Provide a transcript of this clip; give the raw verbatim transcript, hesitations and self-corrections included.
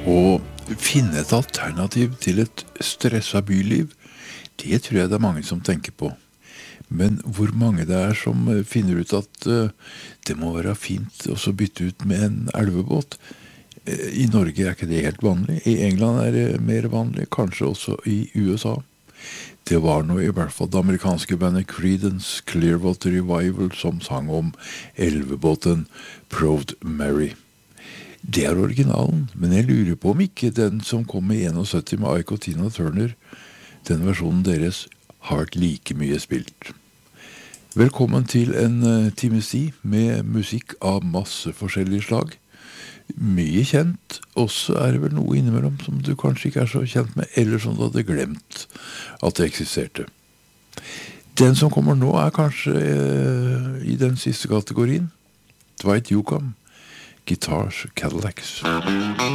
Å finne et alternativ til et stresset byliv, det tror jeg det er mange som tenker på. Men hvor mange det er som finner ut at uh, det må være fint å så bytte ut med en elvebåt. Uh, I Norge er ikke det helt vanlig. I England er det mer vanlig, kanskje også i U S A. Det var nå i hvert fall det amerikanske bandet Creedence Clearwater Revival som sang om elvebåten Proud Mary. Det er originalen, men jeg lurer på om ikke den som kom i syttién med Ike og Tina Turner, den versjonen deres har vært like mye spilt. Velkommen til en uh, times tid med musikk av masse forskjellige slag. Mye kjent, også er det vel noe innimellom som du kanskje ikke er så kjent med, eller som du hadde glemt at det eksisterte. Den som kommer nå er kanskje uh, i den siste kategorien, Dwight Yoakam, Guitars Cadillacs.